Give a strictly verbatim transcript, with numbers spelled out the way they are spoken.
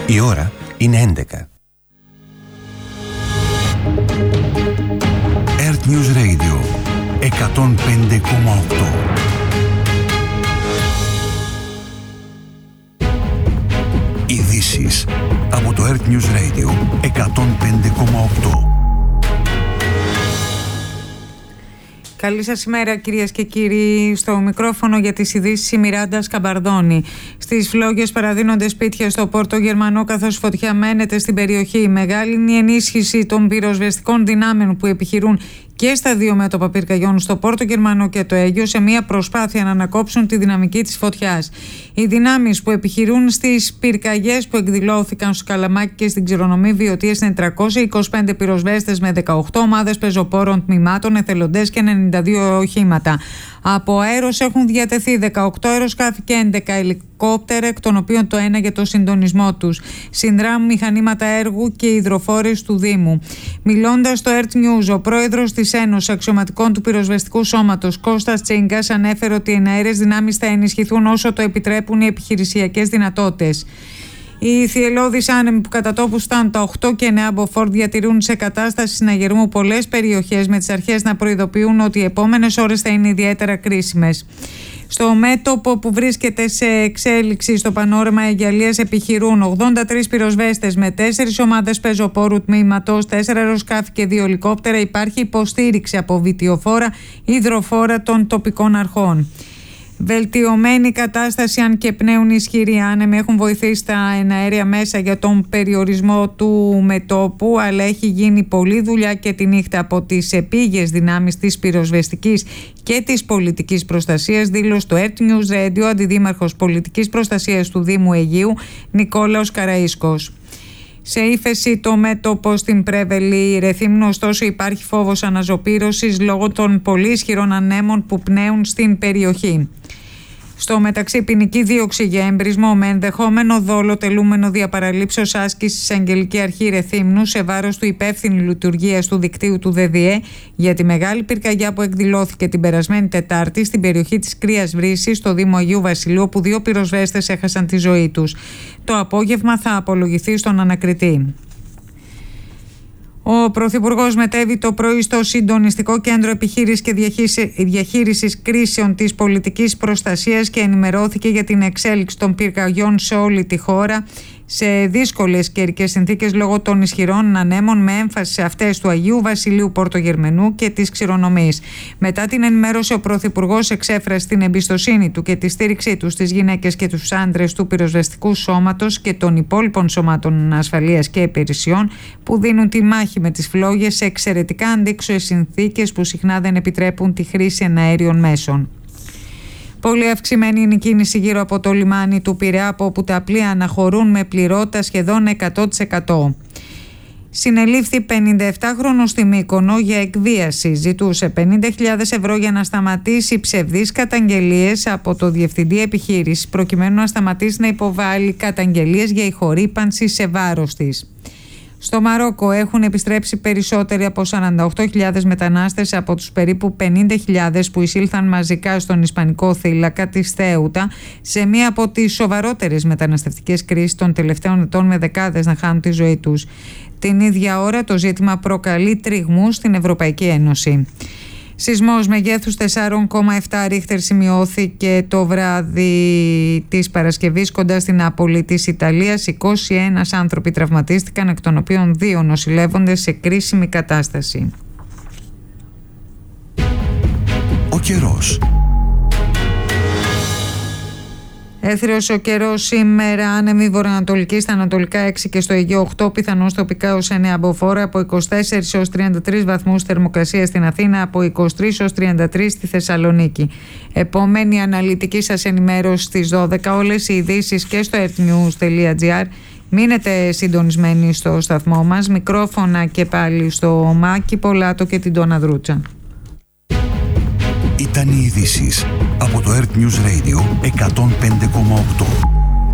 Η ώρα είναι έντεκα. Earth News Radio εκατόν πέντε κόμμα οκτώ. Ειδήσεις από το Earth News Radio εκατόν πέντε κόμμα οκτώ. Καλή σας ημέρα κυρίες και κύριοι. Στο μικρόφωνο για τις ειδήσεις η Μιράντα Σκαμπαρδόνη. Στις Φλόγες παραδίνονται σπίτια στο Πόρτο Γερμανό καθώς φωτιά μένεται στην περιοχή. Μεγάλη είναι η ενίσχυση των πυροσβεστικών δυνάμεων που επιχειρούν και στα δύο μέτωπα πυρκαγιών, στο Πόρτο Γερμανό και το Αίγιο, σε μια προσπάθεια να ανακόψουν τη δυναμική της φωτιάς. Οι δυνάμεις που επιχειρούν στις πυρκαγιές που εκδηλώθηκαν στο Καλαμάκι και στην Ξηρονομή Βιωτίας είναι τριακόσιοι είκοσι πέντε πυροσβέστες με δεκαοκτώ ομάδες πεζοπόρων τμήματων, εθελοντές και ενενήντα δύο οχήματα. Από αέρος έχουν διατεθεί δεκαοκτώ αεροσκάφη και έντεκα ελικόπτερα, εκ των οποίων το ένα για το συντονισμό τους. Συνδράμουν μηχανήματα έργου και υδροφόρες του Δήμου. Μιλώντας στο Earth News, ο πρόεδρος της Ένωσης Αξιωματικών του Πυροσβεστικού Σώματος, Κώστας Τσίγκας, ανέφερε ότι οι εναέρειες δυνάμεις θα ενισχυθούν όσο το επιτρέπουν οι επιχειρησιακές δυνατότητες. Οι θυελλώδεις άνεμοι που κατά τόπους φτάνουν τα οκτώ και εννέα μποφόρ διατηρούν σε κατάσταση συναγερμού πολλές περιοχές, με τις αρχές να προειδοποιούν ότι οι επόμενες ώρες θα είναι ιδιαίτερα κρίσιμες. Στο μέτωπο που βρίσκεται σε εξέλιξη στο Πανόραμα Αιγιαλίας επιχειρούν ογδόντα τρεις πυροσβέστες με τέσσερις ομάδες πεζοπόρου τμήματος, τέσσερα αεροσκάφη και δύο ελικόπτερα. Υπάρχει υποστήριξη από βιτιοφόρα, υδροφόρα των τοπικών αρχών. Βελτιωμένη κατάσταση, αν και πνέουν ισχυροί άνεμοι, έχουν βοηθήσει τα εναέρια μέσα για τον περιορισμό του μετόπου, αλλά έχει γίνει πολλή δουλειά και τη νύχτα από τις επίγειες δυνάμεις της πυροσβεστικής και της πολιτικής προστασίας, δήλωσε το Earth News Radio ο Αντιδήμαρχος Πολιτικής Προστασίας του Δήμου Αιγείου, Νικόλαος Καραΐσκος. Σε ύφεση το μέτωπο στην Πρέβελη Ρεθύμνου, ωστόσο υπάρχει φόβος αναζωπήρωσης λόγω των πολύ ισχυρών ανέμων που πνέουν στην περιοχή. Στο μεταξύ, ποινική δίωξη για εμπρισμό με ενδεχόμενο δόλο τελούμενο διαπαραλήψεως άσκησης της Αγγελική Αρχή Ρεθύμνου σε βάρος του υπεύθυνου λειτουργίας του δικτύου του ΔΔΕ για τη μεγάλη πυρκαγιά που εκδηλώθηκε την περασμένη Τετάρτη στην περιοχή της Κρίας Βρύσης, στο Δήμο Αγίου Βασιλείου, όπου δύο πυροσβέστες έχασαν τη ζωή τους. Το απόγευμα θα απολογηθεί στον ανακριτή. Ο Πρωθυπουργός μετέβη το πρωί στο Συντονιστικό Κέντρο Επιχείρησης και Διαχείρισης Κρίσεων της Πολιτικής Προστασίας και ενημερώθηκε για την εξέλιξη των πυρκαγιών σε όλη τη χώρα σε δύσκολες καιρικές συνθήκες λόγω των ισχυρών ανέμων, με έμφαση σε αυτές του Αγίου Βασιλείου, Πορτογερμενού και της Ξηρονομής. Μετά την ενημέρωση, ο Πρωθυπουργός εξέφρασε την εμπιστοσύνη του και τη στήριξή του στις γυναίκες και τους άντρες του πυροσβεστικού σώματος και των υπόλοιπων σωμάτων ασφαλείας και υπηρεσιών που δίνουν τη μάχη με τις φλόγες σε εξαιρετικά αντίξωες συνθήκες που συχνά δεν επιτρέπουν τη χρήση εναέριων μέσων. Πολύ αυξημένη είναι η κίνηση γύρω από το λιμάνι του Πειραιά, από όπου τα πλοία αναχωρούν με πληρότητα σχεδόν εκατό τοις εκατό. Συνελήφθη πενηνταεπτάχρονος στη Μύκονο για εκβίαση. Ζητούσε πενήντα χιλιάδες ευρώ για να σταματήσει ψευδείς καταγγελίες από το Διευθυντή Επιχείρησης, προκειμένου να σταματήσει να υποβάλει καταγγελίες για ηχορύπανση σε βάρος της. Στο Μαρόκο έχουν επιστρέψει περισσότεροι από σαράντα οκτώ χιλιάδες μετανάστες από τους περίπου πενήντα χιλιάδες που εισήλθαν μαζικά στον Ισπανικό θύλακα της Θέουτα, σε μία από τις σοβαρότερες μεταναστευτικές κρίσεις των τελευταίων ετών, με δεκάδες να χάνουν τη ζωή τους. Την ίδια ώρα το ζήτημα προκαλεί τριγμούς στην Ευρωπαϊκή Ένωση. Σεισμός μεγέθους τέσσερα κόμμα επτά ρίχτερ σημειώθηκε το βράδυ της Παρασκευής κοντά στην Νάπολη της Ιταλίας. είκοσι ένα άνθρωποι τραυματίστηκαν, εκ των οποίων δύο νοσηλεύονται σε κρίσιμη κατάσταση. Ο καιρός. Έθριος ο καιρός σήμερα, άνεμη βορειοανατολική στα ανατολικά έξι και στο Αιγαίο οκτώ, πιθανώς τοπικά ως εννέα μποφόρ, από είκοσι τέσσερις έως τριάντα τρεις βαθμούς θερμοκρασία στην Αθήνα, από είκοσι τρεις έως τριάντα τρεις στη Θεσσαλονίκη. Επόμενη αναλυτική σας ενημέρωση στις δώδεκα, όλες οι ειδήσεις και στο earthnews τελεία gr. Μείνετε συντονισμένοι στο σταθμό μας. Μικρόφωνα και πάλι στο Μάκη Πολάτο και την Τόνα Δρούτσα. Ήταν οι ειδήσεις από το Earth News Radio εκατόν πέντε κόμμα οκτώ.